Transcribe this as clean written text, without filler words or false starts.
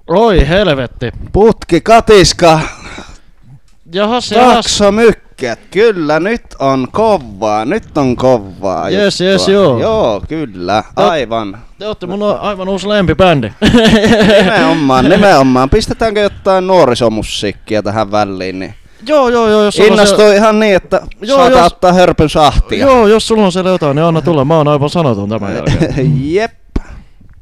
Oi helvetti. Putki, katiska, Jahas. taksomykkät. Kyllä, nyt on kovaa. Jes, juttua. Joo, kyllä, aivan. Te ootte mun aivan uusi lempibändi. Nimenomaan. Pistetäänkö jotain nuorisomusiikkia tähän väliin? Niin Joo, jos innostui ihan niin, että saattaa ottaa hörpyn sahtia. Joo, jos sulla on siellä jotain, niin anna tulla. Mä oon aivan sanaton tämän jälkeen. Jep.